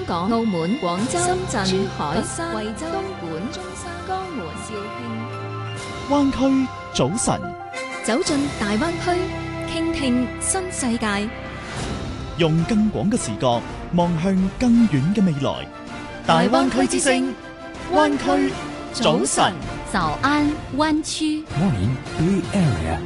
港、澳門、廣州、深圳、珠海、 佛山、 惠州、 東莞、中山、江門、肇慶。 灣區早晨， 走進大灣區，傾聽新世界， 用更廣嘅視角望向更遠嘅未來。大灣區之聲，灣區早晨。 早安灣區。 Morning Blue Area。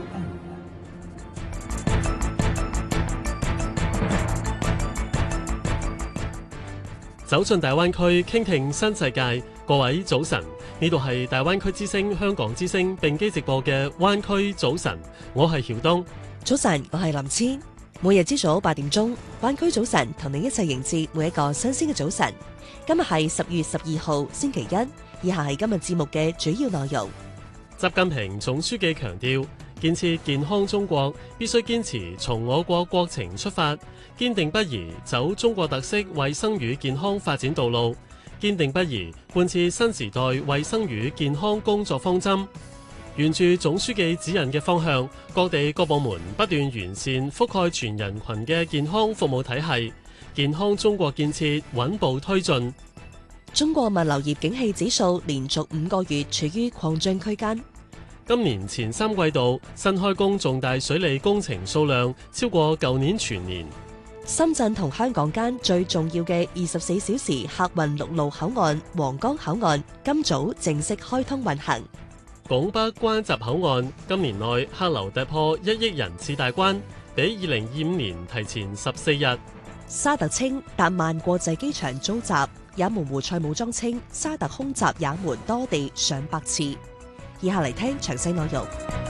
走進大灣區，傾聽新世界。各位早晨，呢度係大灣區之聲、香港之聲並機直播嘅灣區早晨，我係曉東。 早晨，我係林千。每日朝早8點鐘，灣區早晨同你一齊迎接每一個新鮮嘅早晨。今日係10月12號星期一，以下係今日節目嘅主要內容。 習近平總書記強調，建設健康中國必須堅持從我國國情出發，堅定不移走中國特色衛生與健康發展道路，堅定不移貫徹新時代衛生與健康工作方針。沿住總書記指引嘅方向，各地各部門不斷完善覆蓋全人群嘅健康服務體系，健康中國建設穩步推進。 中國物流業景氣指數連續5個月處於擴張區間。 今年前3季度新開工重大水利工程數量超過舊年全年。 深圳同香港間最重要嘅24小時客運陸路口岸皇崗口岸今早正式開通運行。 拱北關閘口岸今年內客流突破1億人次大關，比2025年提前14日。 沙特稱達曼國際機場遭襲，也門胡塞武裝稱沙特空襲也門多地上百次。以下嚟聽詳細內容。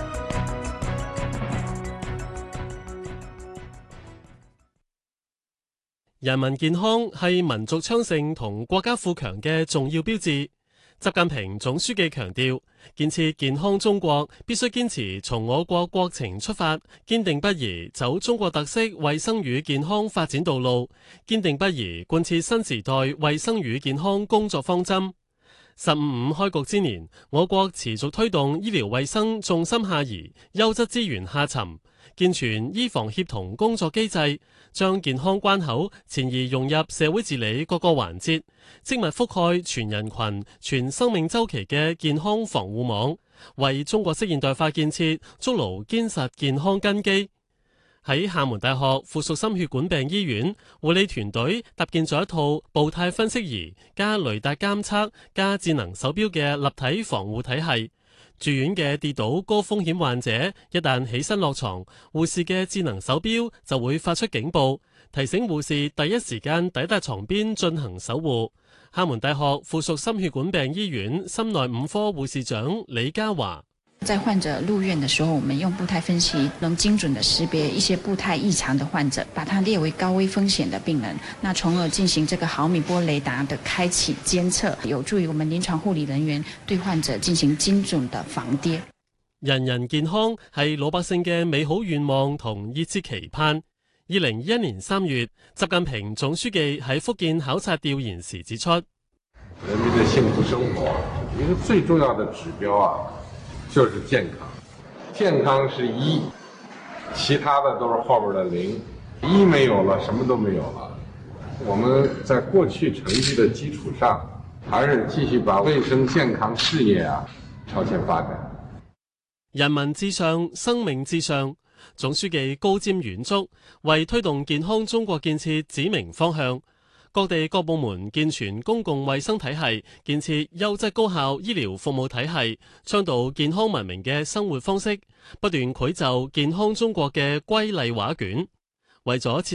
人民健康係民族昌盛同國家富強嘅重要標誌。習近平總書記強調，建設健康中國必須堅持從我國國情出發，堅定不移走中國特色衛生與健康發展道路，堅定不移貫徹新時代衛生與健康工作方針。15.5開局之年，我國持續推動醫療衛生重心下移、優質資源下沉，健全醫防協同工作機制，將健康關口前移融入社會治理各個環節，精密覆蓋全人群、全生命週期嘅健康防護網，為中國式現代化建設築牢堅實健康根基。喺廈門大學附屬心血管病醫院，護理團隊搭建咗一套步態分析儀加雷達監測加智能手錶嘅立體防護體系。住院嘅跌倒高風險患者一旦起身落床，護士嘅智能手錶就會發出警報，提醒護士第一時間抵達床邊進行守護。廈門大學附屬心血管病醫院心內5科護士長李嘉華， 在患者入院的時候，我們用步態分析，能精準的識別一些步態異常的患者，把它列為高危風險的病人，那從而進行這個毫米波雷達的開啟監測，有助於我們臨床護理人員對患者進行精準的防跌。 人人健康係老百姓嘅美好願望同熱切期盼。2021年3月，習近平總書記喺福建考察調研時指出， 人民的幸福生活一個最重要的指標啊，就是健康。健康是1，其他的都是後邊的0。1沒有了，什麼都沒有了。我們在過去成績的基礎上，還是繼續把衛生健康事業啊朝前發展。 人民至上，生命至上。總書記高瞻遠矚，為推動健康中國建設指明方向。各地各部門健全公共衛生體系，建設優質高效醫療服務體系，倡導健康文明嘅生活方式，不斷繪就健康中國嘅瑰麗畫卷。為咗切